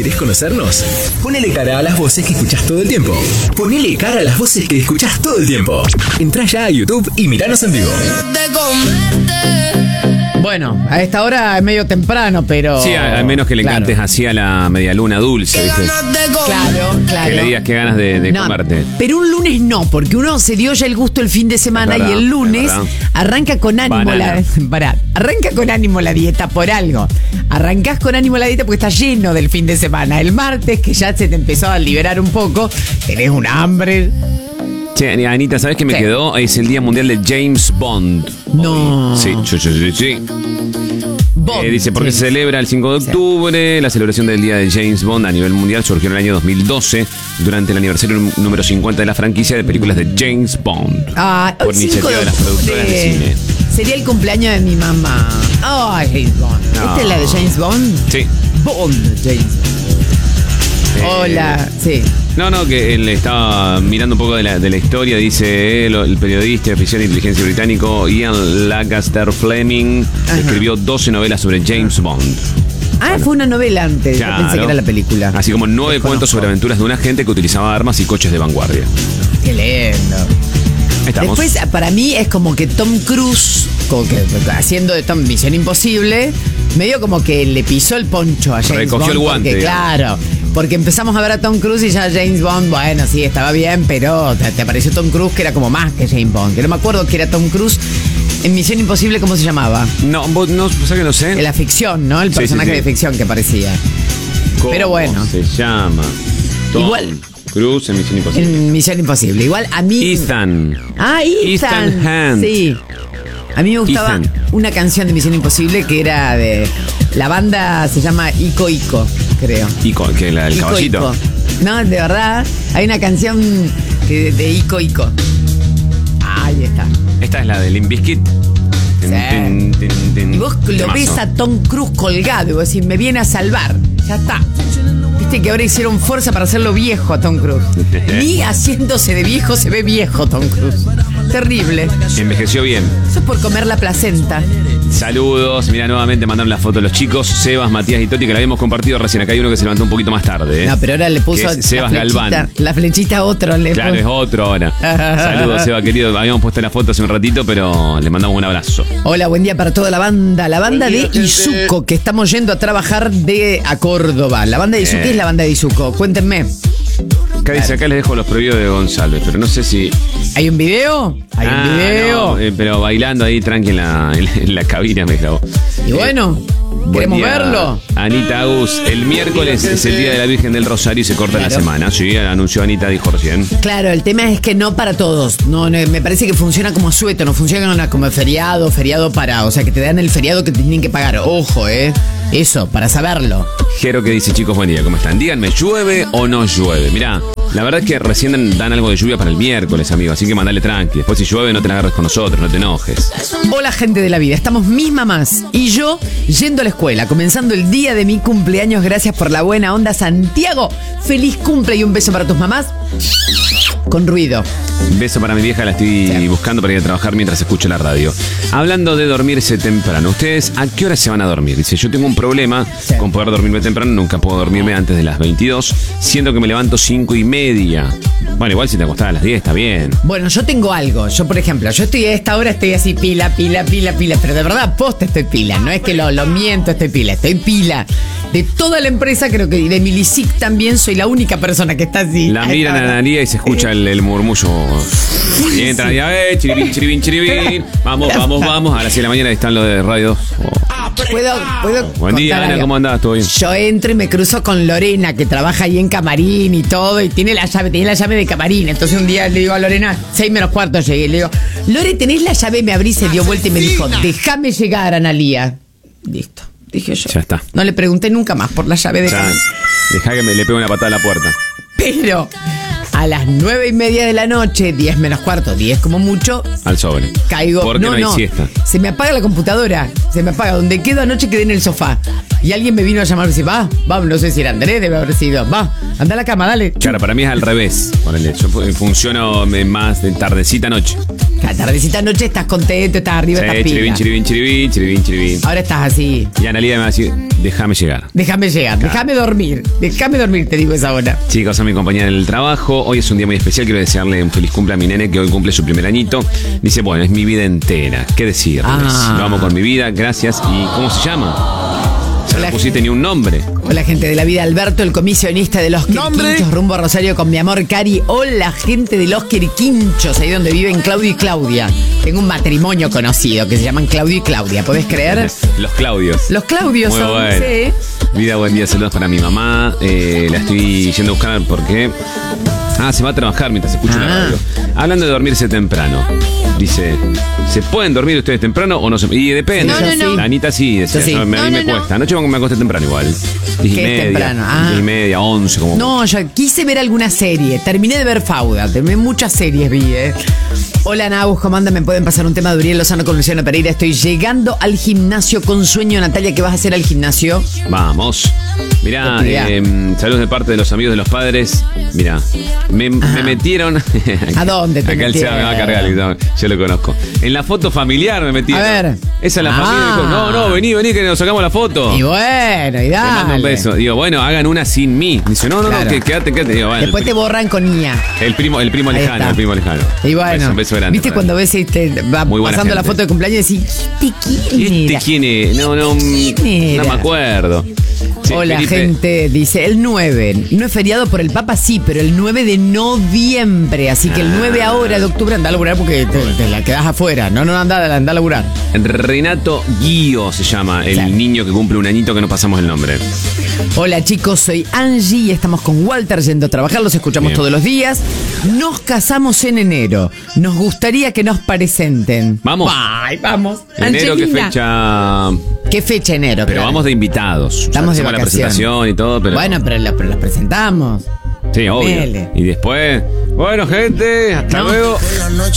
¿Querés conocernos? Ponele cara a las voces que escuchás todo el tiempo. Ponele cara a las voces que escuchás todo el tiempo. Entrá ya a YouTube y miranos en vivo. Bueno, a esta hora es medio temprano, pero... Sí, al menos que le cantes así a la medialuna dulce, ¿viste? Claro. Que le digas qué ganas de comerte. Pero un lunes no, porque uno se dio ya el gusto el fin de semana verdad, y el lunes arranca con ánimo arranca con ánimo la dieta por algo. Arrancás con ánimo la dieta porque está lleno del fin de semana. El martes, que ya se te empezó a liberar un poco, tenés un hambre... Che, Anita, ¿sabes qué me quedó? Es el Día Mundial de James Bond. No. Sí. Bond, dice, porque se celebra el 5 de octubre, la celebración del Día de James Bond a nivel mundial surgió en el año 2012, durante el aniversario número 50 de la franquicia de películas de James Bond. Por iniciativa de las productoras de cine. Sería el cumpleaños de mi mamá. James Bond. ¿Esta es la de James Bond? Sí. Bond, James Bond. Hola, sí. No, que él estaba mirando un poco de la historia. Dice el periodista oficial de inteligencia británico Ian Lancaster Fleming escribió 12 novelas sobre James Bond. Fue una novela antes. Claro. Yo pensé que era la película. Así como 9 cuentos sobre aventuras de un agente que utilizaba armas y coches de vanguardia. Qué lindo. Estamos. Después, para mí, es como que Tom Cruise, haciendo de Tom Misión Imposible, medio como que le pisó el poncho a James Bond. Recogió el guante. Porque, claro, porque empezamos a ver a Tom Cruise y ya James Bond, bueno, sí, estaba bien, pero te apareció Tom Cruise que era como más que James Bond. Que no me acuerdo que era Tom Cruise en Misión Imposible, ¿cómo se llamaba? No, ¿sabes que no sé? En la ficción, ¿no? El personaje de ficción que aparecía. Pero bueno. Se llama Tom Cruise en Misión Imposible. En Misión Imposible. Igual a mí... Ethan. Ethan Hunt. Sí. A mí me gustaba una canción de Misión Imposible que era de... La banda se llama Ico Ico, creo. Ico, que el Ico, caballito. Ico. No, de verdad. Hay una canción de Ico Ico. Ahí está. Esta es la de Limp Bizkit. Sí. Y vos lo ves a Tom Cruise colgado y vos decís, me viene a salvar. Ya está. Viste que ahora hicieron fuerza para hacerlo viejo a Tom Cruise. Ni haciéndose de viejo se ve viejo Tom Cruise. Terrible. Envejeció bien. Eso es por comer la placenta. Saludos. Mira, nuevamente mandaron la foto de los chicos, Sebas, Matías y Toti, que la habíamos compartido recién. Acá hay uno que se levantó un poquito más tarde. No, pero ahora le puso Sebas Galván. La flechita a otro. Claro, es otro ahora. Saludos, Seba, querido. Habíamos puesto la foto hace un ratito, pero le mandamos un abrazo. Hola, buen día para toda la banda. La banda de Izuco, que estamos yendo a trabajar a Córdoba. La banda de Izuco, ¿qué es la banda de Izuco? Cuéntenme. Acá dice, acá les dejo los prohibidos de González, pero no sé si... ¿Hay un video? ¿Hay un video? No, pero bailando ahí tranqui en la cabina me grabó. Y bueno, queremos verlo. Anita Agus, el miércoles es el Día de la Virgen del Rosario y se corta la semana. Sí, anunció Anita, dijo recién. Claro, el tema es que no para todos. No, me parece que funciona como sueto, no funciona como feriado para... O sea, que te dan el feriado que te tienen que pagar. Ojo, eso, para saberlo. Jero que dice, chicos, buen día, ¿cómo están? Díganme, ¿llueve o no llueve? Mirá, la verdad es que recién dan algo de lluvia para el miércoles, amigo, así que mandale tranqui. Después si llueve no te la agarres con nosotros, no te enojes. Hola, gente de la vida, estamos mis mamás y yo yendo a la escuela, comenzando el día de mi cumpleaños. Gracias por la buena onda, Santiago. Feliz cumple y un beso para tus mamás. Con ruido. Un beso para mi vieja, la estoy buscando para ir a trabajar mientras escucho la radio. Hablando de dormirse temprano, ¿ustedes a qué hora se van a dormir? Dice, yo tengo un problema con poder dormirme temprano, nunca puedo dormirme antes de las 22, siento que me levanto 5:30. Bueno, igual si te acostás a las 10 está bien. Bueno, yo tengo algo. Yo, por ejemplo, yo estoy a esta hora, estoy así pila. Pero de verdad, posta estoy pila. No es que lo miento, estoy pila. De toda la empresa, creo que de Milisic también soy la única persona que está así. La miran a Analía y se escucha el murmullo. Y entran y chiribín. Vamos. A las 6 de la mañana están los de Radio 2. ¿Puedo Buen día, Ana, ¿cómo andás? ¿Todo bien? Yo entro y me cruzo con Lorena, que trabaja ahí en camarín y todo, y tiene la llave de camarín. Entonces un día le digo a Lorena, 6:45 llegué, le digo, Lore, ¿tenés la llave? Me abrí, se dio vuelta y me dijo, déjame llegar, Analía. Listo, dije yo. Ya está. No le pregunté nunca más por la llave de camarín. Dejá que le pegue una patada a la puerta. Pero a las 9:30 de la noche, 10:45, 10 como mucho, al sobre. Caigo. Porque no hay siesta. Se me apaga la computadora. Se me apaga. Donde quedo anoche quedé en el sofá. Y alguien me vino a llamar y dice, va, no sé si era Andrés, debe haber sido, va, anda a la cama, dale. Claro, para mí es al revés. Ponele, yo funciono más de tardecita noche. La tardecita noche estás contento, estás arriba, estás pila. Chiribín. Ahora estás así. Y Analia me va a decir, déjame llegar. Déjame dormir, te digo esa hora. Chicos, a mi compañera en el trabajo. Hoy es un día muy especial. Quiero desearle un feliz cumple a mi nene que hoy cumple su primer añito. Dice, bueno, es mi vida entera. ¿Qué decirles? Lo amo con mi vida, gracias. ¿Y cómo se llama? No le pusiste ni un nombre. Hola, gente de la vida. Alberto, el comisionista de los Quirquinchos, rumbo a Rosario con mi amor, Cari. Hola, gente de los Quirquinchos, ahí donde viven Claudio y Claudia. Tengo un matrimonio conocido que se llaman Claudio y Claudia. ¿Podés creer? Los Claudios. Los Claudios muy son, bueno. Sí. Vida, buen día, saludos para mi mamá. La estoy yendo a buscar porque... se va a trabajar mientras escucho la radio. Hablando de dormirse temprano. Dice, ¿se pueden dormir ustedes temprano o no se? Y depende. No. La Anita sí, decía, Sí. a mí me cuesta. Anoche me acosté temprano igual. 10:30, temprano? 10:30, 11 como. No, yo quise ver alguna serie. Terminé de ver Fauda. Muchas series vi, Hola, Nabus, ¿cómo andan? ¿Me pueden pasar un tema de Uriel Lozano con Luciano Pereira? Estoy llegando al gimnasio con sueño. Natalia, ¿qué vas a hacer al gimnasio? Vamos. Mirá, saludos de parte de los amigos de los padres. Mirá, me metieron. ¿A dónde te Acá el Seba me va a cargar, yo lo conozco. En la foto familiar me metieron. A ver. Esa es la familia. Dijo, no, vení, que nos sacamos la foto. Y bueno, y Te dale. mando un beso. Digo, bueno, hagan una sin mí. Dice, no, Claro. quédate. Digo, bueno, Después te borran con IA. el primo Ahí lejano, está. el primo lejano. Y bueno, Un beso grande. ¿viste cuando ves va Muy buena pasando la gente. foto de cumpleaños y decís, ¿quién era? ¿Quién es? No ¿Quién era? me acuerdo. Sí, Hola, Felipe. gente, dice, el 9, no es feriado por el Papa, sí, pero el 9 de noviembre, así que el 9 ahora de octubre anda a laburar porque te la quedás afuera, no, anda a laburar. Renato Guío se llama, el Claro. niño que cumple un añito que no pasamos el nombre. Hola chicos, soy Angie y estamos con Walter yendo a trabajar, los escuchamos Bien. todos los días. Nos casamos en enero, nos gustaría que nos presenten. Vamos. Ay, vamos. Enero, ¿qué Angelina. fecha? ¿Qué fecha enero? Pero claro. vamos de invitados. O sea, Estamos de hacemos la vacaciones. presentación y todo, pero... Bueno, pero las presentamos. Sí, obvio. Mele. Y después, bueno, gente, hasta No. luego.